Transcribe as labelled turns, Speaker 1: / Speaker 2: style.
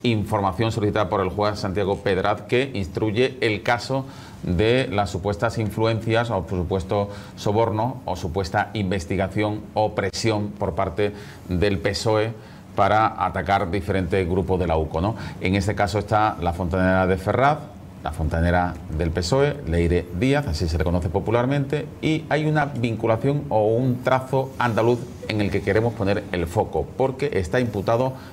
Speaker 1: información solicitada por el juez Santiago Pedraz, que instruye el caso de las supuestas influencias o por supuesto soborno o supuesta investigación o presión por parte del PSOE para atacar diferentes grupos de la UCO, ¿no? En este caso está la fontanera de Ferraz, la fontanera del PSOE, Leire Díaz, así se le conoce popularmente, y hay una vinculación o un trazo andaluz en el que queremos poner el foco, porque está imputado